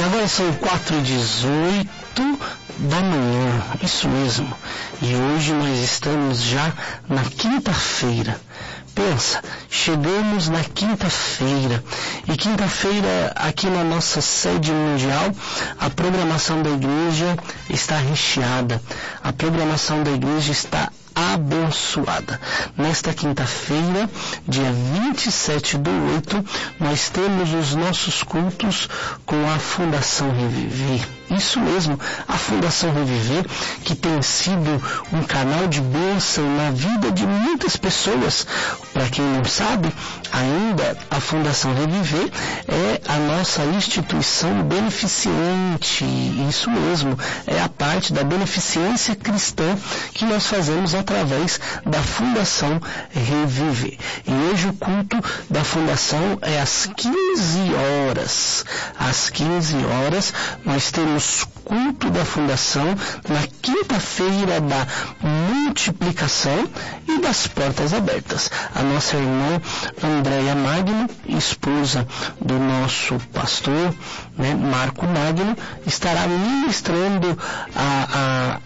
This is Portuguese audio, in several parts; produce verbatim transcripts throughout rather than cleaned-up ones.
agora são quatro e dezoito da manhã, isso mesmo. E hoje nós estamos já na quinta-feira. Pensa, chegamos na quinta-feira. E quinta-feira, aqui na nossa sede mundial, a programação da igreja está recheada. A programação da igreja está abençoada. Nesta quinta-feira, dia vinte e sete do oito, nós temos os nossos cultos com a Fundação Reviver. Isso mesmo, a Fundação Reviver, que tem sido um canal de bênção na vida de muitas pessoas. Para quem não sabe, ainda a Fundação Reviver é a nossa instituição beneficente. Isso mesmo, é a parte da beneficência cristã que nós fazemos através da Fundação Reviver. E hoje o culto da Fundação é às quinze horas. Às quinze horas nós temos culto da Fundação na quinta-feira da multiplicação e das portas abertas. A nossa irmã Andréia Magno, esposa do nosso pastor, né, Marco Magno, estará ministrando a, a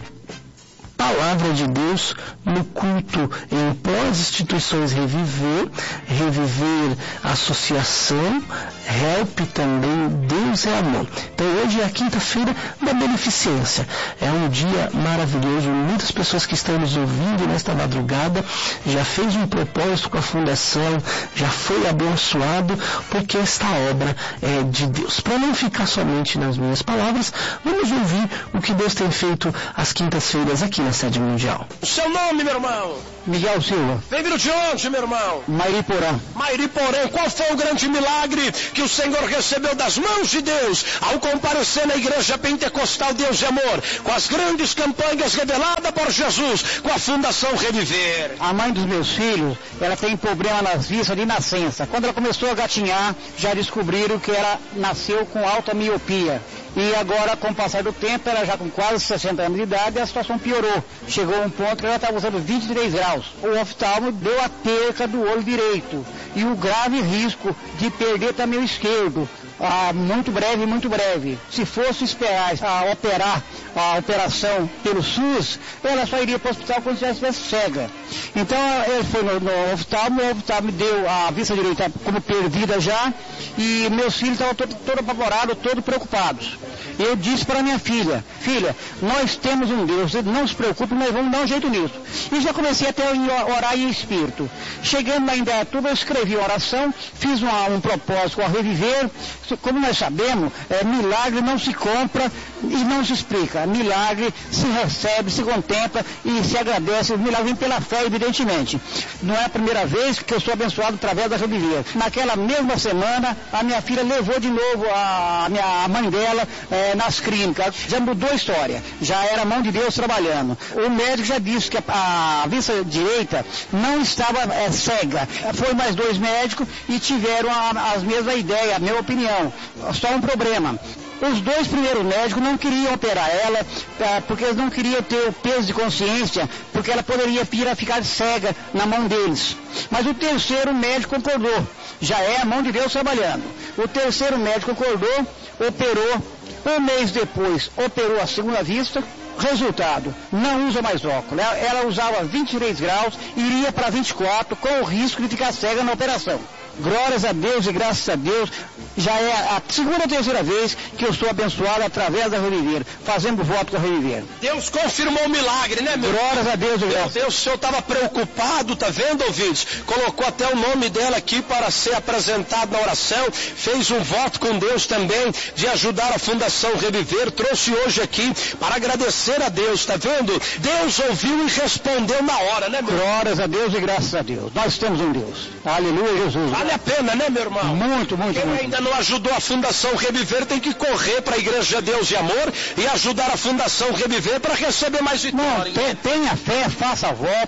Palavra de Deus no culto em pós-instituições Reviver, Reviver Associação, Help também, Deus é Amor. Então hoje é a quinta-feira da beneficência. É um dia maravilhoso. Muitas pessoas que estão nos ouvindo nesta madrugada já fez um propósito com a Fundação, já foi abençoado, porque esta obra é de Deus. Para não ficar somente nas minhas palavras, vamos ouvir o que Deus tem feito às quintas-feiras aqui na sede mundial. O seu nome, meu irmão? Miguel Silva. Vem vindo de onde, meu irmão? Mairiporã. Mairiporã. Qual foi o grande milagre que o Senhor recebeu das mãos de Deus ao comparecer na igreja pentecostal Deus e Amor, com as grandes campanhas reveladas por Jesus, com a Fundação Reviver? A mãe dos meus filhos, ela tem problema nas vistas de nascença. Quando ela começou a gatinhar, já descobriram que ela nasceu com alta miopia. E agora, com o passar do tempo, ela já com quase sessenta anos de idade, a situação piorou. Chegou a um ponto que ela estava usando vinte e três graus. O oftalmo deu a perca do olho direito e o grave risco de perder também o esquerdo. Ah, muito breve, muito breve. Se fosse esperar a operar a operação pelo SUS, ela só iria para o hospital quando já estivesse cega. Então, ele foi no, no oftalmo, o oftalmo deu a vista direita como perdida já, e meus filhos estavam todos todo apavorados, todos preocupados. Eu disse para minha filha, filha, nós temos um Deus, não se preocupe, nós vamos dar um jeito nisso. E já comecei até a orar em espírito. Chegando lá em Indaiatuba, eu escrevi uma oração, fiz uma, um propósito com a Reviver. Como nós sabemos, é, milagre não se compra e não se explica. Milagre se recebe, se contempla e se agradece. O milagre vem pela fé, evidentemente. Não é a primeira vez que eu sou abençoado através da Reviver. Naquela mesma semana, a minha filha levou de novo a, a, minha, a mãe dela é, nas clínicas. Já mudou a história. Já era a mão de Deus trabalhando. O médico já disse que a, a vista direita não estava é, cega. Foi mais dois médicos e tiveram a, as mesmas ideias, a minha opinião. Só um problema. Os dois primeiros médicos não queriam operar ela, porque eles não queriam ter o peso de consciência, porque ela poderia vir a ficar cega na mão deles. Mas o terceiro médico concordou. Já é a mão de Deus trabalhando. O terceiro médico concordou, operou. Um mês depois, operou a segunda vista. Resultado, não usa mais óculos. Ela, ela usava vinte e três graus, iria para vinte e quatro, com o risco de ficar cega na operação. Glórias a Deus e graças a Deus, já é a segunda ou terceira vez que eu sou abençoado através da Reviver, fazendo voto com a Reviver. Deus confirmou o milagre, né, meu? Glórias a Deus e meu graças. Deus, o senhor estava preocupado, tá vendo, ouvintes? Colocou até o nome dela aqui para ser apresentado na oração, fez um voto com Deus também de ajudar a Fundação Reviver, trouxe hoje aqui para agradecer a Deus, tá vendo? Deus ouviu e respondeu na hora, né, meu? Glórias a Deus e graças a Deus. Nós temos um Deus. Aleluia, Jesus. Vale a pena, né, meu irmão? Muito, muito, Quem muito. ainda não ajudou a Fundação Reviver tem que correr para a Igreja Deus e Amor e ajudar a Fundação Reviver para receber mais vitória. Não, te, tenha fé, faça voto,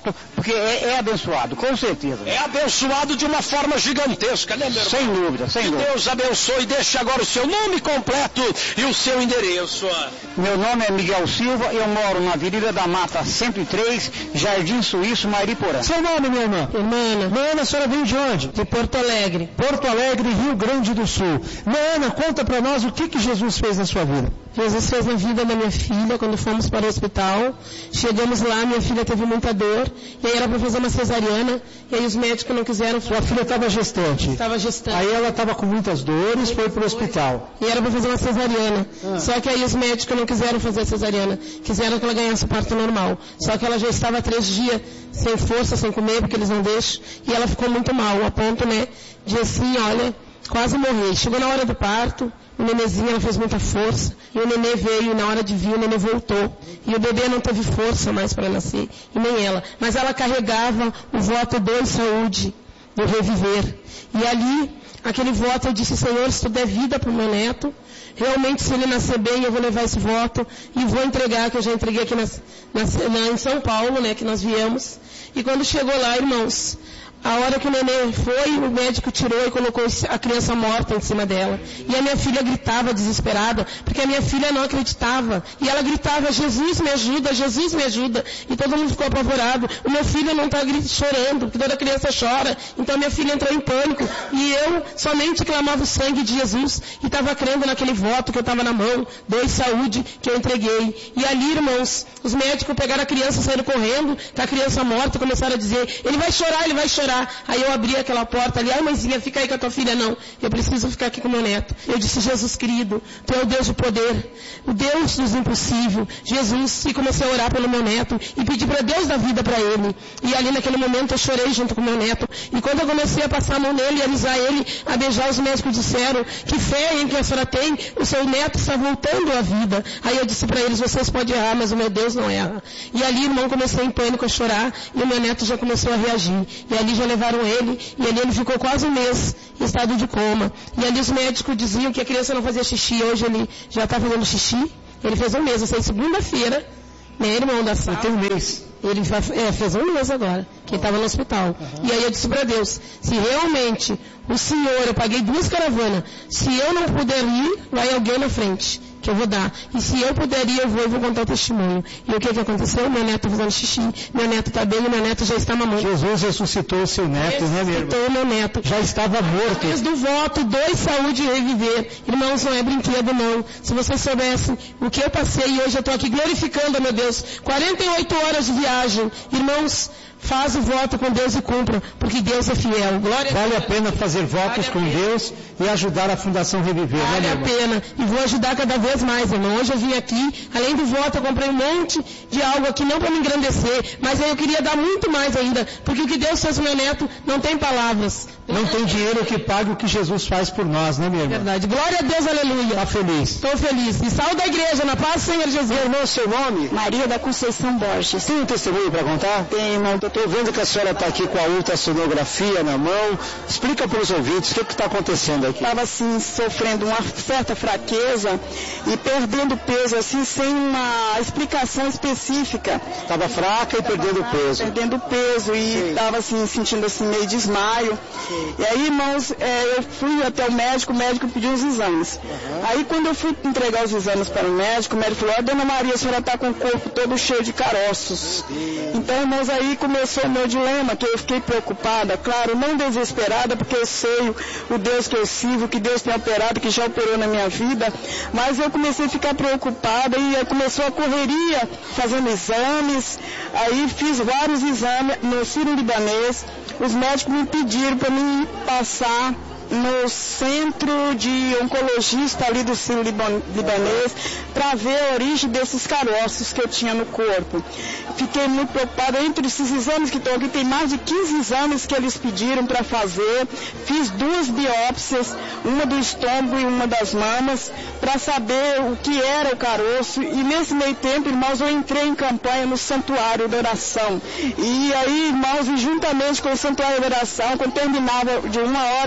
porque é, é abençoado, com certeza. É abençoado de uma forma gigantesca, né, meu irmão? Sem dúvida, sem que dúvida. Deus abençoe. Deixe agora o seu nome completo e o seu endereço. Meu nome é Miguel Silva, eu moro na Avenida da Mata cento e três, Jardim Suíço, Mariporã. Seu nome, minha irmã? Irmã Ana. Minha Ana, a senhora veio de onde? De Porto Alegre. Porto Alegre, Rio Grande do Sul. Minha Ana, conta pra nós o que que Jesus fez na sua vida. Jesus fez na vida da minha filha quando fomos para o hospital. Chegamos lá, minha filha teve muita dor, e aí era para fazer uma cesariana, e aí os médicos não quiseram. Sua filha estava gestante. Estava gestante. Aí ela estava com muitas dores, foi para o hospital. E era para fazer uma cesariana. Ah. Só que aí os médicos não quiseram fazer a cesariana, quiseram que ela ganhasse o parto normal. Só que ela já estava três dias sem força, sem comer, porque eles não deixam, e ela ficou muito mal, a ponto, né, de assim, olha, quase morrer. Chegou na hora do parto, o nenenzinho, ela fez muita força, e o nenê veio, e na hora de vir, o nenê voltou. E o bebê não teve força mais para nascer, e nem ela. Mas ela carregava o voto do saúde, do reviver. E ali, aquele voto, eu disse, Senhor, se tu der vida para o meu neto, realmente se ele nascer bem, eu vou levar esse voto, e vou entregar, que eu já entreguei aqui na, na, na, em São Paulo, né, que nós viemos. E quando chegou lá, irmãos, a hora que o neném foi, o médico tirou e colocou a criança morta em cima dela. E a minha filha gritava desesperada, porque a minha filha não acreditava. E ela gritava, Jesus me ajuda, Jesus me ajuda. E todo mundo ficou apavorado. O meu filho não está chorando, porque toda criança chora. Então a minha filha entrou em pânico. E eu somente clamava o sangue de Jesus. E estava crendo naquele voto que eu estava na mão, dois saúde, que eu entreguei. E ali, irmãos, os médicos pegaram a criança, saíram correndo, com a criança morta, começaram a dizer, ele vai chorar, ele vai chorar. Aí eu abri aquela porta ali, ai mãezinha, fica aí com a tua filha. Não, eu preciso ficar aqui com meu neto. Eu disse, Jesus querido, tu é o Deus de poder, o Deus dos impossíveis, Jesus. E comecei a orar pelo meu neto e pedi para Deus dar vida para ele. E ali naquele momento eu chorei junto com meu neto. E quando eu comecei a passar a mão nele, a alisar ele, a beijar, os médicos disseram, que fé em que a senhora tem, o seu neto está voltando à vida. Aí eu disse para eles, vocês podem errar, mas o meu Deus não erra. E ali, irmão, comecei em pânico a chorar, e o meu neto já começou a reagir. E ali já levaram ele, e ali ele ficou quase um mês em estado de coma. E ali os médicos diziam que a criança não fazia xixi, hoje ele já está fazendo xixi. Ele fez um mês, eu sei, segunda-feira, né, irmão da sala. Tem um mês. Ele é, fez um mês agora, que ele estava no hospital. Uhum. E aí eu disse para Deus, se realmente o Senhor, eu paguei duas caravanas, se eu não puder ir, vai alguém na frente, que eu vou dar. E se eu puder ir, eu vou, eu vou contar o testemunho. E o que que aconteceu? Meu neto fazendo xixi, meu neto está bem e meu neto já está mamando. Jesus ressuscitou o seu neto, ressuscitou, né, meu irmão? Ressuscitou o meu neto. Já estava morto. Desde do voto, dois saúde e reviver. Irmãos, não é brinquedo não. Se vocês soubessem o que eu passei e hoje eu estou aqui glorificando, meu Deus, quarenta e oito horas de viagem. Irmãos, faz o voto com Deus e cumpra, porque Deus é fiel. Glória vale a, a pena fazer votos vale com Deus e ajudar a Fundação Reviver, vale né, a pena. E vou ajudar cada vez mais, irmão. Hoje eu vim aqui, além do voto, eu comprei um monte de algo aqui, não para me engrandecer, mas aí eu queria dar muito mais ainda, porque o que Deus fez com meu neto não tem palavras. Não tem dinheiro que pague o que Jesus faz por nós, né, minha irmã? Verdade. Glória a Deus, aleluia. Está feliz? Estou feliz. E saúde da igreja, na paz do Senhor Jesus. Meu irmão, seu nome? Maria da Conceição Borges. Tem um testemunho para contar? Tem, irmão. Eu estou vendo que a senhora está aqui com a ultrassonografia na mão. Explica para os ouvintes o que está acontecendo aqui. Estava assim, sofrendo uma certa fraqueza e perdendo peso, assim, sem uma explicação específica. Estava fraca e tava perdendo fraca, peso. Perdendo peso e estava assim, sentindo assim, meio desmaio. Sim. E aí, irmãos, é, eu fui até o médico, o médico pediu uns exames. Uhum. Aí, quando eu fui entregar os exames para o médico, o médico falou, ó, dona Maria, a senhora está com o corpo todo cheio de caroços. Então, irmãos, aí começou o meu dilema, que eu fiquei preocupada, claro, não desesperada, porque eu sei o Deus que eu sirvo, que Deus tem operado, que já operou na minha vida, mas eu comecei a ficar preocupada e começou a correria, fazendo exames, aí fiz vários exames no Sírio-Libanês, os médicos me pediram para mim passar no centro de oncologista ali do Sírio-Libanês para ver a origem desses caroços que eu tinha no corpo. Fiquei muito preocupada. Entre esses exames que estão aqui, tem mais de quinze exames que eles pediram para fazer. Fiz duas biópsias, uma do estômago e uma das mamas, para saber o que era o caroço. E nesse meio tempo, irmãos, eu entrei em campanha no Santuário da Oração. E aí, irmãos, e juntamente com o Santuário da Oração, quando terminava de uma hora e meia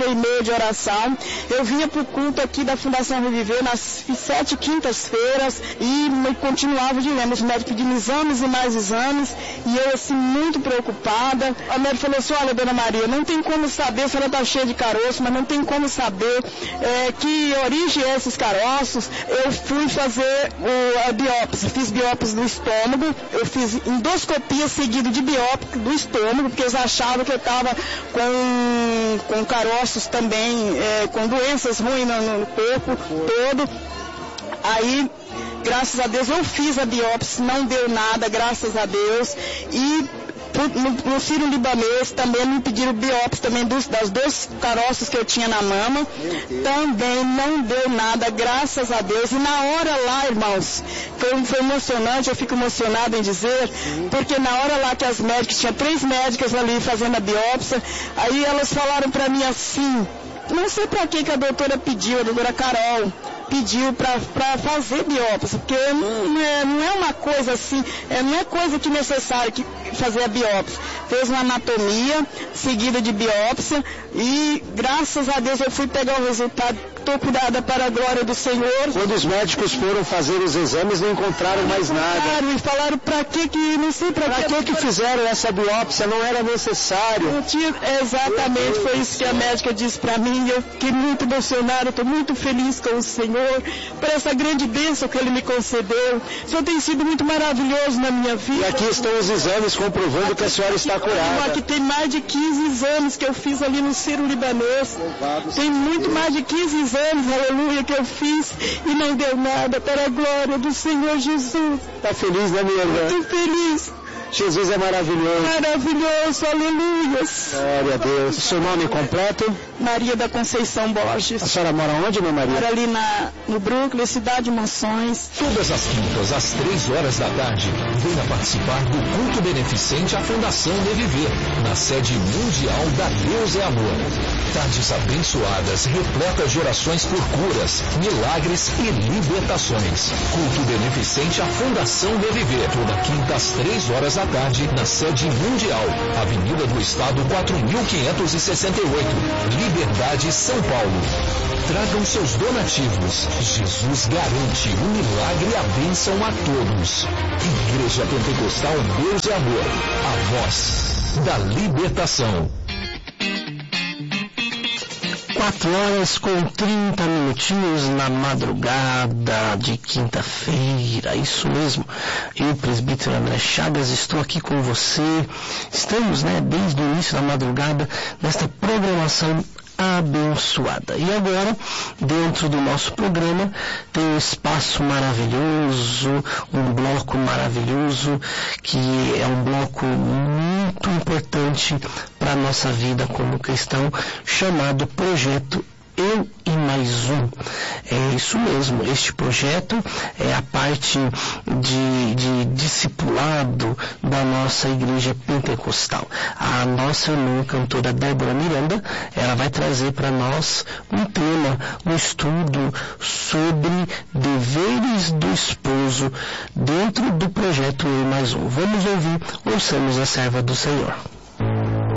de oração. Eu vinha para o culto aqui da Fundação Reviver nas sete quintas-feiras e continuava direto. Os médicos pedindo exames e mais exames, e eu assim muito preocupada. A médica falou assim: olha, dona Maria, não tem como saber, a senhora está cheia de caroços, mas não tem como saber é, que origem é esses caroços. Eu fui fazer o, a biópsia, fiz biópsia do estômago, eu fiz endoscopia seguida de biópsia do estômago, porque eles achavam que eu estava com, com caroços também, é, com doenças ruins no, no corpo todo. Aí, graças a Deus, eu fiz a biópsia, não deu nada, graças a Deus. E no, no Sírio Libanês também me pediram biópsia também dos, das dois caroços que eu tinha na mama. Também não deu nada, graças a Deus. E na hora lá, irmãos, foi, foi emocionante, eu fico emocionada em dizer, porque na hora lá que as médicas, tinha três médicas ali fazendo a biópsia, aí elas falaram para mim assim, não sei para que que a doutora pediu, a doutora Carol, pediu para fazer biópsia, porque não é, não é uma coisa assim, é, não é coisa que necessário que fazer a biópsia. Fez uma anatomia seguida de biópsia e graças a Deus eu fui pegar o resultado. Estou curada para a glória do Senhor. Quando os médicos foram fazer os exames, não encontraram não mais encontraram, nada. E falaram para que que, não sei para que. Para que que fizeram essa biópsia? Não era necessário. Não tinha, exatamente, foi isso que a médica disse para mim. Eu fiquei muito emocionada, estou muito feliz com o Senhor, por essa grande bênção que Ele me concedeu. O Senhor tem sido muito maravilhoso na minha vida. E aqui estão os exames comprovando aqui, que a senhora está curada. Aqui tem mais de quinze exames que eu fiz ali no Sírio Libanês. Tem muito mais de quinze exames. Anos, aleluia, que eu fiz e não deu nada, para a glória do Senhor Jesus. Está feliz, né, minha irmã? Estou feliz. Jesus é maravilhoso. Maravilhoso, aleluia. Glória a Deus. Seu nome completo? Maria da Conceição Borges. A senhora mora onde, minha Maria? Mora ali na, no Brooklyn, Cidade de Mansões. Todas as quintas, às três horas da tarde, venha participar do culto beneficente à Fundação Reviver, na sede mundial da Deus é Amor. Tardes abençoadas, repletas de orações por curas, milagres e libertações. Culto beneficente à Fundação Reviver, toda quinta às três horas da tarde, na sede mundial, Avenida do Estado quatro mil quinhentos e sessenta e oito, Liberdade, São Paulo. Tragam seus donativos. Jesus garante o milagre e a bênção a todos. Igreja Pentecostal Deus é Amor, a voz da libertação. Quatro horas com trinta minutinhos na madrugada de quinta-feira, isso mesmo. Eu, presbítero André Chagas, estou aqui com você. Estamos, né, desde o início da madrugada nesta programação abençoada. E agora, dentro do nosso programa, tem um espaço maravilhoso, um bloco maravilhoso, que é um bloco muito importante para a nossa vida como cristão, chamado Projeto Eu e Mais Um. É isso mesmo, este projeto é a parte de, de discipulado da nossa igreja pentecostal. A nossa irmã cantora Débora Miranda, ela vai trazer para nós um tema, um estudo sobre deveres do esposo dentro do projeto Eu e Mais Um. Vamos ouvir, ouçamos a serva do Senhor.